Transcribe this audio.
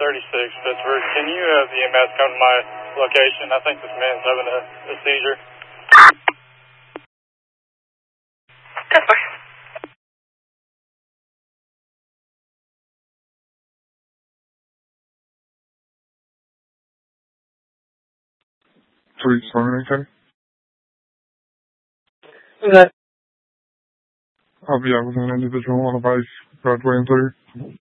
Pittsburgh. Can you have the EMS come to my location? I think this man's having a seizure. Pittsburgh. Police department, Who's that? I'll be out with an individual on a bike, Broadway and 3rd.